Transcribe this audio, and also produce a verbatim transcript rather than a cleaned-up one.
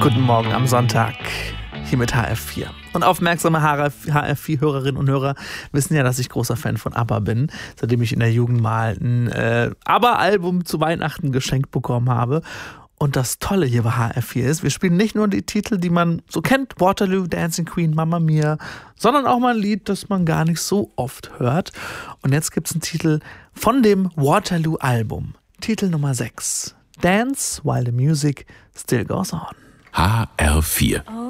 Guten Morgen am Sonntag hier mit H F vier. Und aufmerksame H F vier-Hörerinnen und Hörer wissen ja, dass ich großer Fan von ABBA bin, seitdem ich in der Jugend mal ein äh, ABBA-Album zu Weihnachten geschenkt bekommen habe. Und das Tolle hier bei H F vier ist, wir spielen nicht nur die Titel, die man so kennt, Waterloo, Dancing Queen, Mamma Mia, sondern auch mal ein Lied, das man gar nicht so oft hört. Und jetzt gibt es einen Titel von dem Waterloo-Album. Titel Nummer sechs. Dance while the music still goes on. H R vier. Oh.